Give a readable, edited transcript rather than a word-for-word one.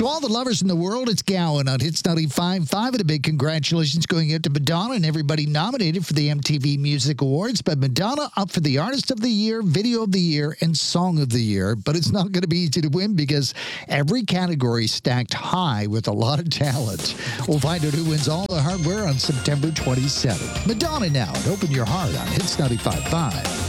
To all the lovers in the world, it's Gowan on Hits 95.5, and a big congratulations going out to Madonna and everybody nominated for the MTV Music Awards. But Madonna up for the Artist of the Year, Video of the Year, and Song of the Year. But it's not going to be easy to win because every category stacked high with a lot of talent. We'll find out who wins all the hardware on September 27th. Madonna now, and Open Your Heart on Hits 95.5.